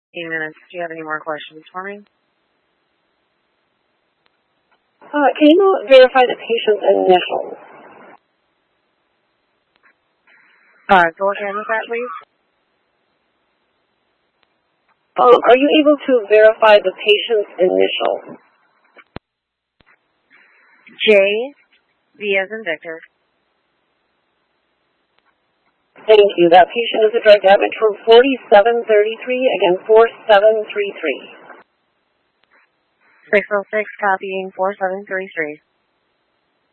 minutes. Do you have any more questions for me? Can you verify the patient's initials? Go again with that, please. Are you able to verify the patient's initials? J, V as in Victor. Thank you. That patient is a direct admit for 4733, again, 4733. 606, copying 4733.